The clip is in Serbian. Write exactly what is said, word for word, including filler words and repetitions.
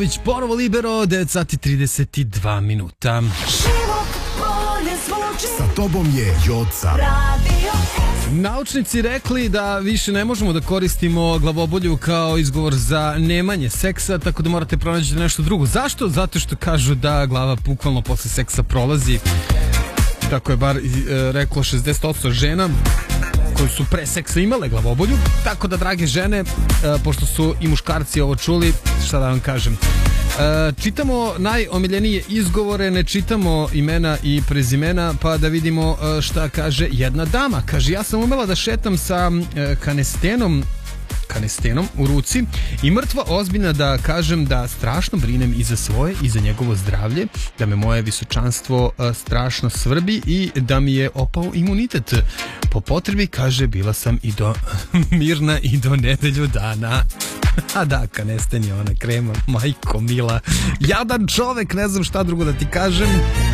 Već Borovo Libero, devet sati trideset dva minuta. Sa tobom je Joca. Naučnici rekli da više ne možemo da koristimo glavobolju kao izgovor za nemanje seksa, tako da morate pronaći nešto drugo. Zašto? Zato što kažu da glava bukvalno posle seksa prolazi. Tako je bar e, reklo šezdeset posto žena koji su pre seksa imale glavobolju. Tako da, drage žene, e, pošto su i muškarci ovo čuli, šta da vam kažem, e, čitamo najomiljenije izgovore, ne čitamo imena i prezimena, pa da vidimo e, šta kaže jedna dama. Kaže, ja sam umela da šetam sa e, kanestenom kanestenom u ruci i mrtva ozbiljna da kažem da strašno brinem i za svoje i za njegovo zdravlje, da me moje visočanstvo a, strašno svrbi i da mi je opao imunitet. Po potrebi, kaže, bila sam i do mirna i do nedelju dana. A da, kanesten je ona krema, majko mila. Jadan čovek, ne znam šta drugo da ti kažem.